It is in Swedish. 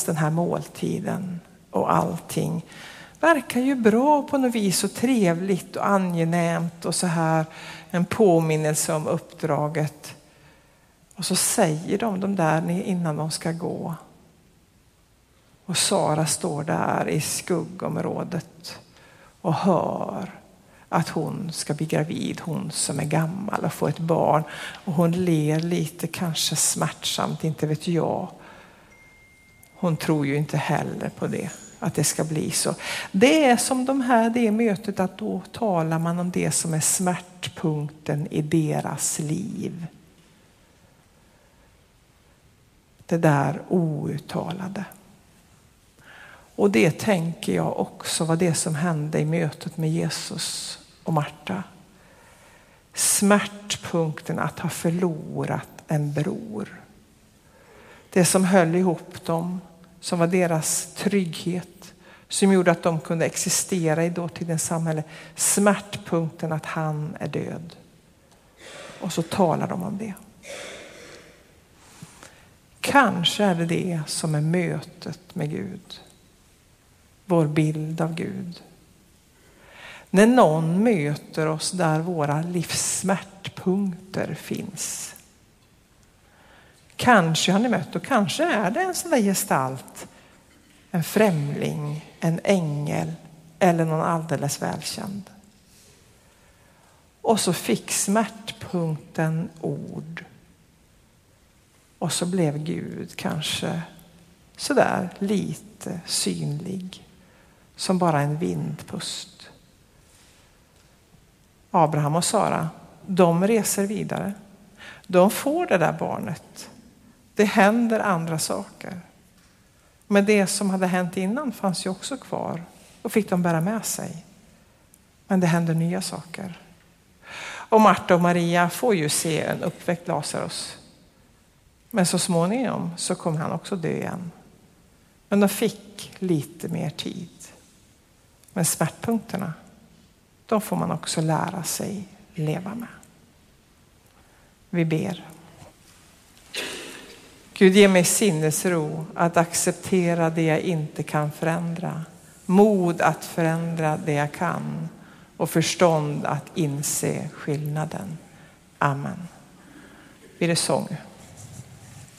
den här måltiden och allting verkar ju bra på något vis och trevligt och angenämt och så här en påminnelse om uppdraget. Och så säger de där innan de ska gå. Och Sara står där i skuggområdet och hör att hon ska bli gravid, hon som är gammal och få ett barn. Och hon ler lite, kanske smärtsamt, inte vet jag. Hon tror ju inte heller på det, att det ska bli så. Det är som det mötet, att då talar man om det som är smärtpunkten i deras liv. Det där outtalade. Och det tänker jag också var det som hände i mötet med Jesus och Marta. Smärtpunkten att ha förlorat en bror. Det som höll ihop dem, som var deras trygghet, som gjorde att de kunde existera i dåtidens samhälle. Smärtpunkten att han är död. Och så talar de om det. Kanske är det som är mötet med Gud. Vår bild av Gud. När någon möter oss där våra livssmärtpunkter finns. Kanske har ni mött, och kanske är det en sån där gestalt. En främling, en ängel eller någon alldeles välkänd. Och så fick smärtpunkten ord. Och så blev Gud kanske så där lite synlig. Som bara en vindpust. Abraham och Sara, de reser vidare. De får det där barnet. Det händer andra saker. Men det som hade hänt innan fanns ju också kvar. Och fick de bära med sig. Men det händer nya saker. Och Marta och Maria får ju se en uppväckt Lazarus. Men så småningom så kommer han också dö igen. Men de fick lite mer tid. Men smärtpunkterna, de får man också lära sig leva med. Vi ber. Gud, ge mig sinnesro att acceptera det jag inte kan förändra. Mod att förändra det jag kan. Och förstånd att inse skillnaden. Amen. Vid det sång.